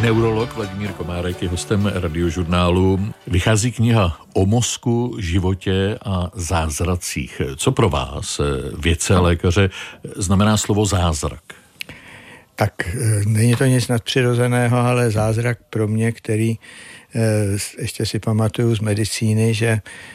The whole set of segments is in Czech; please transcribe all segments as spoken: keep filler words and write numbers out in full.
Neurolog Vladimír Komárek je hostem Radiožurnálu. Vychází kniha o mozku, životě a zázracích. Co pro vás, vědce a lékaře, znamená slovo zázrak? Tak není to nic nadpřirozeného, ale zázrak pro mě, který ještě si pamatuju z medicíny, že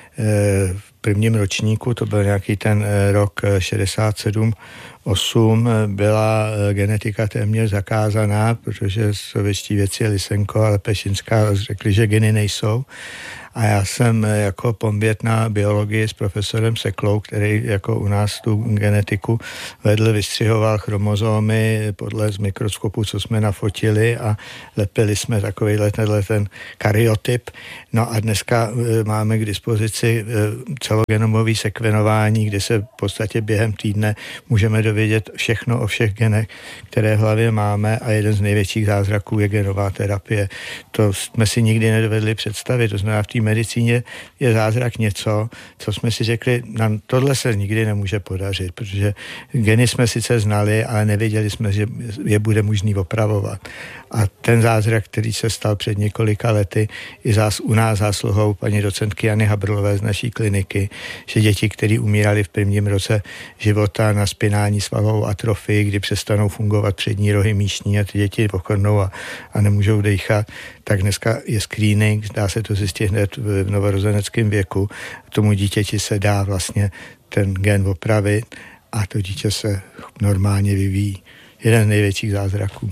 v prvním ročníku, to byl nějaký ten rok šedesát sedm osm, byla genetika téměř zakázaná, protože sovětští vědci Lysenko a Lepešinská řekli, že geny nejsou. A já jsem jako pombět na biologii s profesorem Seklou, který jako u nás tu genetiku vedl, vystřihoval chromozomy podle z mikroskopu, co jsme nafotili, a lepili jsme takovýhle tenhle ten karyotyp. No a dneska máme k dispozici celogenomový sekvenování, kde se v podstatě během týdne můžeme dovědět všechno o všech genech, které v hlavě máme, a jeden z největších zázraků je genová terapie. To jsme si nikdy nedovedli představit, to znamená v té medicíně je zázrak něco, co jsme si řekli, nám tohle se nikdy nemůže podařit, protože geny jsme sice znali, ale nevěděli jsme, že je bude možný opravovat. A ten zázrak, který se stal před několika lety, i zás, u nás zásluhou paní docentky Jany Habrlové z naší kliniky, že děti, které umírali v prvním roce života na spinální svalovou atrofii, kdy přestanou fungovat přední rohy míšní a ty děti pochodnou a, a nemůžou dýchat, tak dneska je screening, dá se to zjistit hned v novorozeneckém věku. Tomu dítěti se dá vlastně ten gen opravit a to dítě se normálně vyvíjí. Jeden z největších zázraků.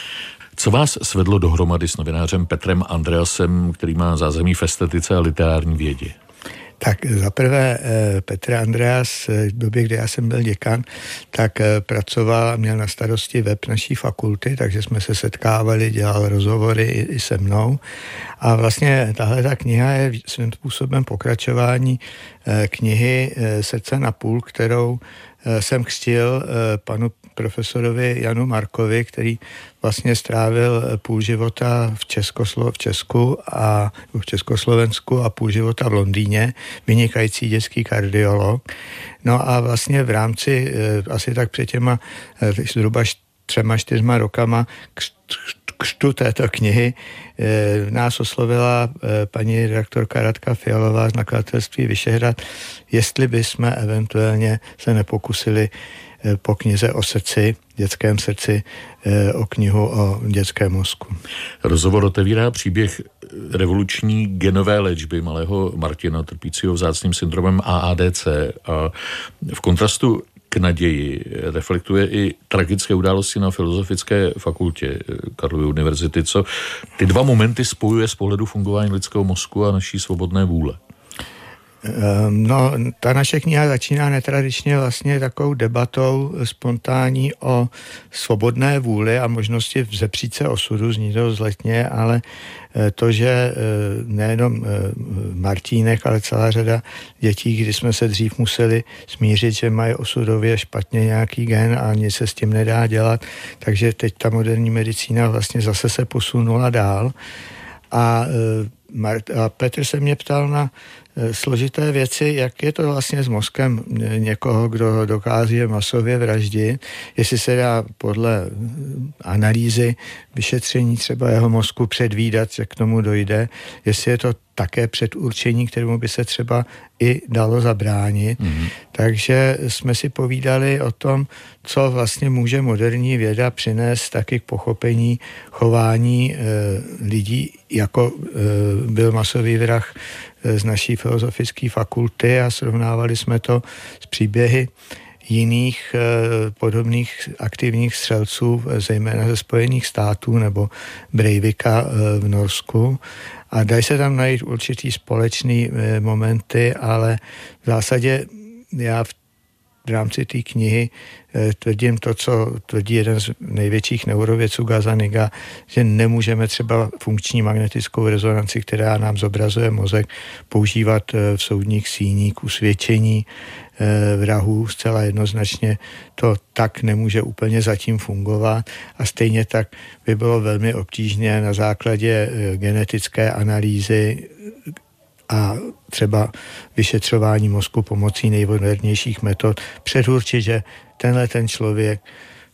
Co vás svedlo dohromady s novinářem Petrem Andreasem, který má zázemí v estetice a literární vědě? Tak zaprvé Petr Andreas, v době, kdy já jsem byl děkan, tak pracoval a měl na starosti web naší fakulty, takže jsme se setkávali, dělal rozhovory i, i se mnou. A vlastně tahle ta kniha je svým způsobem pokračování knihy Srdce na půl, kterou jsem křtil panu profesorovi Janu Markovi, který vlastně strávil půl života v, Českoslo- v Česku a v Československu a půl života v Londýně, vynikající dětský kardiolog. No a vlastně v rámci asi tak před těma zhruba třema, čtyřma rokama křtu této knihy nás oslovila paní redaktorka Radka Fialová z nakladatelství Vyšehrad, jestli bychom eventuálně se nepokusili po knize o srdci, dětském srdci, o knihu o dětském mozku. Rozhovor otevírá příběh revoluční genové léčby malého Martina, trpícího vzácným syndromem A A D C, a v kontrastu k naději reflektuje i tragické události na Filozofické fakultě Karlovy univerzity. Co ty dva momenty spojuje z pohledu fungování lidského mozku a naší svobodné vůle? No, ta naše kniha začíná netradičně vlastně takovou debatou spontánní o svobodné vůli a možnosti vzepřít se osudu, zní to vzletně, ale to, že nejenom Martínek, ale celá řada dětí, kdy jsme se dřív museli smířit, že mají osudově špatně nějaký gen a nic se s tím nedá dělat, takže teď ta moderní medicína vlastně zase se posunula dál. A, a Petr se mě ptal na složité věci, jak je to vlastně s mozkem někoho, kdo dokáže masově vraždit, jestli se dá podle analýzy vyšetření třeba jeho mozku předvídat, že k tomu dojde, jestli je to také předurčení, kterému by se třeba i dalo zabránit. Mm-hmm. Takže jsme si povídali o tom, co vlastně může moderní věda přinést taky k pochopení chování e, lidí, jako e, byl masový vrah e, z naší filozofické fakulty, a srovnávali jsme to s příběhy jiných e, podobných aktivních střelců, zejména ze Spojených států nebo Breivika e, v Norsku. A dají se tam najít určitý společný e, momenty, ale v zásadě já v, v rámci té knihy e, tvrdím to, co tvrdí jeden z největších neurovědců Gazaniga, že nemůžeme třeba funkční magnetickou rezonanci, která nám zobrazuje mozek, používat e, v soudních síních k usvědčení vrahů. Zcela jednoznačně to tak nemůže úplně zatím fungovat, a stejně tak by bylo velmi obtížné na základě genetické analýzy a třeba vyšetřování mozku pomocí nejmodernějších metod předurčit, že tenhle ten člověk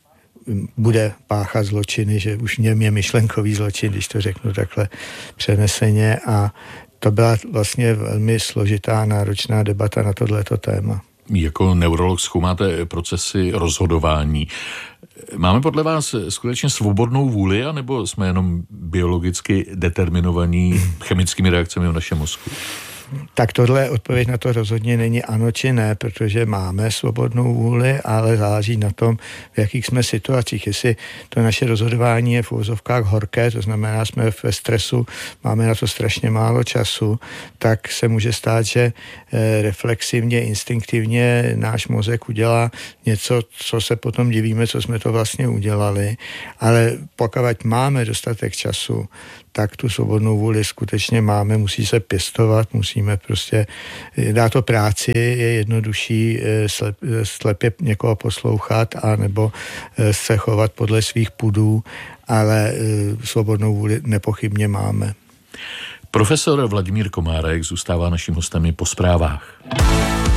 bude páchat zločiny, že už v něm je myšlenkový zločin, když to řeknu takhle přeneseně, a to byla vlastně velmi složitá, náročná debata na tohleto téma. Jako neurolog zkoumáte procesy rozhodování. Máme podle vás skutečně svobodnou vůli, anebo jsme jenom biologicky determinovaní chemickými reakcemi v našem mozku? Tak tohle odpověď na to rozhodně není ano či ne, protože máme svobodnou vůli, ale záleží na tom, v jakých jsme situacích. Jestli to naše rozhodování je v uvozovkách horké, to znamená, jsme ve stresu, máme na to strašně málo času, tak se může stát, že reflexivně, instinktivně náš mozek udělá něco, co se potom divíme, co jsme to vlastně udělali. Ale pokud máme dostatek času, tak tu svobodnou vůli skutečně máme, musí se pěstovat, musíme prostě dát to práci, je jednodušší slep, slepě někoho poslouchat a nebo se chovat podle svých pudů, ale svobodnou vůli nepochybně máme. Profesor Vladimír Komárek zůstává naším hostem i po zprávách.